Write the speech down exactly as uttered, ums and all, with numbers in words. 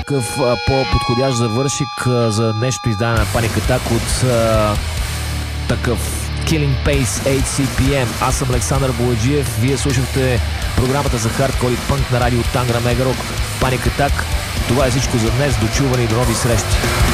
някакъв а, по-подходящ завършик а, за нещо издание на Panic Attack от а, такъв Killing Pace осем си пи ем. Аз съм Александър Бояджиев. Вие слушахте програмата за хардкор и пънк на радио Тангра Мегарок Panic Attack. Това е всичко за днес. Дочуване и до нови срещи.